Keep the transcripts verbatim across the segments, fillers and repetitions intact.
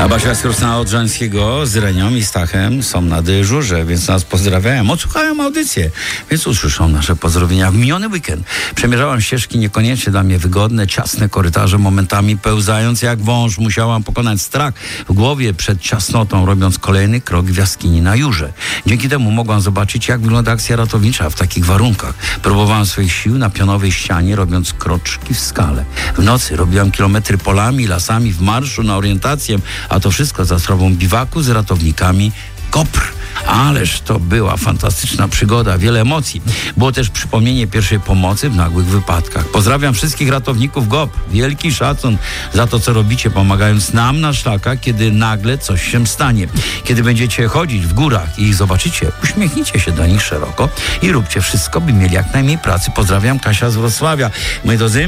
A Basia z Krosna Odrzańskiego z Renią i Stachem są na dyżurze, więc nas pozdrawiają. Odsłuchają audycję, więc usłyszą nasze pozdrowienia. W miniony weekend przemierzałam ścieżki niekoniecznie dla mnie wygodne, ciasne korytarze, momentami pełzając jak wąż. Musiałam pokonać strach w głowie przed ciasnotą, robiąc kolejny krok w jaskini na Jurze. Dzięki temu mogłam zobaczyć, jak wygląda akcja ratownicza w takich warunkach. Próbowałam swoich sił na pionowej ścianie, robiąc kroczki w skale. W nocy robiłam kilometry polami, lasami, w marszu na orientację, a to wszystko za sprawą biwaku z ratownikami GoPr. Ależ to była fantastyczna przygoda, wiele emocji. Było też przypomnienie pierwszej pomocy w nagłych wypadkach. Pozdrawiam wszystkich ratowników GoPr. Wielki szacun za to, co robicie, pomagając nam na szlakach, kiedy nagle coś się stanie. Kiedy będziecie chodzić w górach i ich zobaczycie, uśmiechnijcie się do nich szeroko i róbcie wszystko, by mieli jak najmniej pracy. Pozdrawiam, Kasia z Wrocławia. Moi drodzy,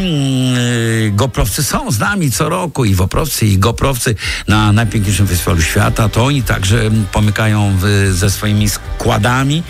yy, GoProwcy są z nami co roku i woprowcy i GoProwcy na najpiękniejszym festiwalu świata. To oni także pomykają w, ze swoimi składami,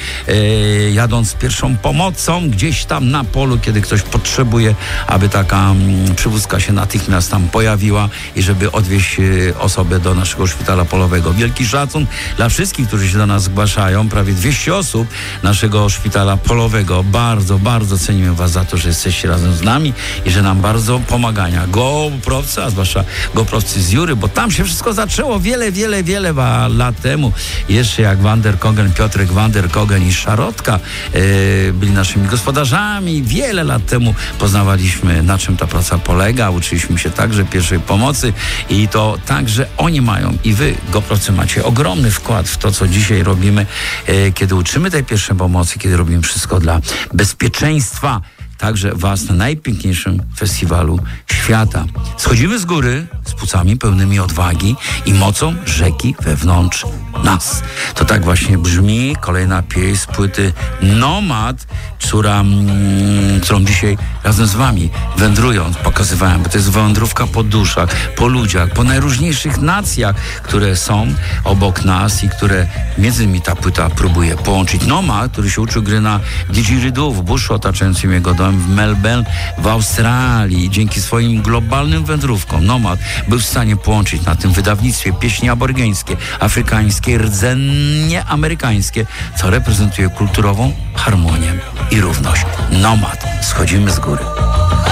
e, jadąc pierwszą pomocą gdzieś tam na polu, kiedy ktoś potrzebuje, aby taka m, przywózka się natychmiast tam pojawiła i żeby odwieźć e, osobę do naszego szpitala polowego. Wielki szacun dla wszystkich, którzy się do nas zgłaszają. Prawie dwieście osób naszego szpitala polowego. Bardzo, bardzo cenimy was za to, że jesteście razem z nami i że nam bardzo pomagają. GoProwcy, a zwłaszcza GoProwcy z Jury, bo tam się wszystko zaczęło wiele, wiele, wiele lat temu. Jeszcze jak Van der Kogen, Piotrek Van der Kogen i Szarotka yy, byli naszymi gospodarzami. Wiele lat temu poznawaliśmy, na czym ta praca polega. Uczyliśmy się także pierwszej pomocy i to także oni mają i wy, GoProwcy, macie ogromny wkład w to, co dzisiaj robimy, yy, kiedy uczymy tej pierwszej pomocy, kiedy robimy wszystko dla bezpieczeństwa także was na najpiękniejszym festiwalu świata. Schodzimy z góry z płucami pełnymi odwagi i mocą rzeki wewnątrz nas. To tak właśnie brzmi kolejna pieśń z płyty Nomad, która, mm, którą dzisiaj razem z wami wędrując pokazywałem, bo to jest wędrówka po duszach, po ludziach, po najróżniejszych nacjach, które są obok nas i które między innymi ta płyta próbuje połączyć. Nomad, który się uczył gry na didgeridoo w buszu otaczającym jego dom w Melbourne w Australii. Dzięki swoim globalnym wędrówkom Nomad był w stanie połączyć na tym wydawnictwie pieśni aborygeńskie, afrykańskie, rdzennie amerykańskie, co reprezentuje kulturową harmonię i równość. Nomad. Schodzimy z góry.